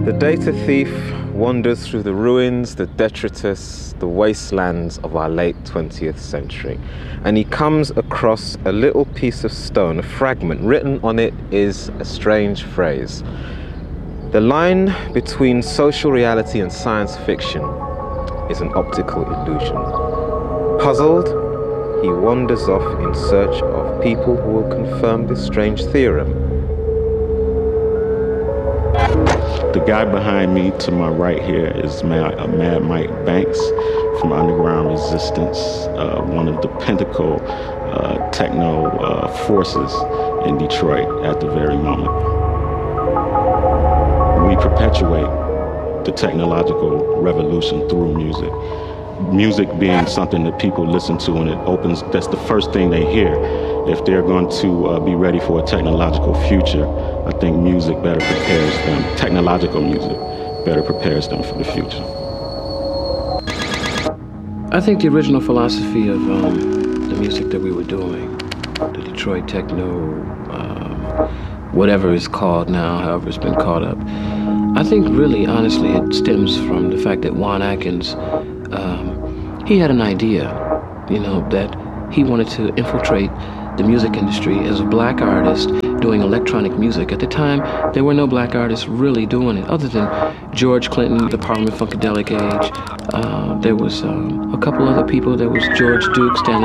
The data thief wanders through the ruins, the detritus, the wastelands of our late 20th century. And he comes across a little piece of stone, a fragment. Written on it is a strange phrase. The line between social reality and science fiction is an optical illusion. Puzzled, he wanders off in search of people who will confirm this strange theorem. The guy behind me to my right here is Mad Mike Banks from Underground Resistance, one of the pinnacle techno forces in Detroit at the very moment. We perpetuate the technological revolution through music. Music being something that people listen to and it opens, that's the first thing they hear. If they're going to be ready for a technological future, I think music better prepares them, technological music better prepares them for the future. I think the original philosophy of the music that we were doing, the Detroit techno, whatever it's called now, however it's been caught up, I think really, honestly, it stems from the fact that Juan Atkins, he had an idea, that he wanted to infiltrate the music industry as a black artist doing electronic music. At the time, there were no black artists really doing it, other than George Clinton, the Parliament Funkadelic Age. There was a couple other people. There was George Duke, Stanley